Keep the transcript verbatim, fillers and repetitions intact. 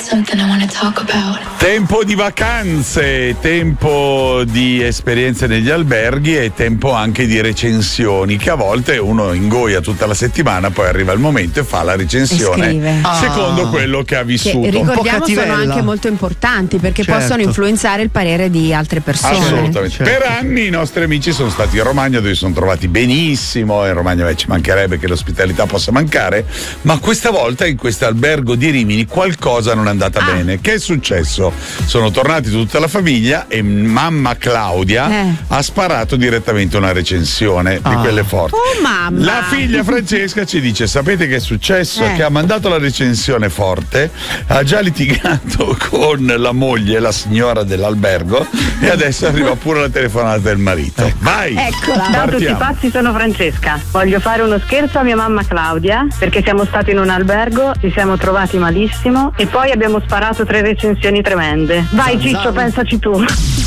something I want to talk about. Tempo di vacanze, tempo di esperienze negli alberghi e tempo anche di recensioni, che a volte uno ingoia tutta la settimana, poi arriva il momento e fa la recensione secondo ah. quello che ha vissuto. Che ricordiamo sono anche molto importanti perché certo. possono influenzare il parere di altre persone. Assolutamente. Certo. Per anni i nostri amici sono stati in Romagna, dove si sono trovati benissimo. In Romagna beh, ci mancherebbe che l'ospitalità possa mancare, ma questa volta in questo albergo di Rimini qualcosa non è andata ah. bene. Che è successo? Sono tornati tutta la famiglia e mamma Claudia eh. ha sparato direttamente una recensione ah. di quelle forti. Oh mamma! La figlia Francesca ci dice: sapete che è successo? Eh. Che ha mandato la recensione forte, ha già litigato con la moglie, la signora dell'albergo, e adesso arriva pure la telefonata del marito. Vai! Eccola! Ciao a tutti pazzi, sono Francesca. Voglio fare uno scherzo a mia mamma Claudia, perché siamo stati in un albergo, ci siamo trovati malissimo e poi abbiamo sparato tre recensioni tremende. Vai Ciccio, pensaci tu.